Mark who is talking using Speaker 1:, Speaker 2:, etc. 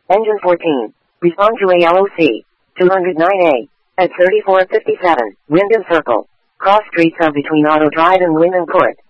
Speaker 1: Engine 14. Respond to ALOC. 209A. At 3457, Wyndham Circle. Cross streets are between Auto Drive and Wyndham Court.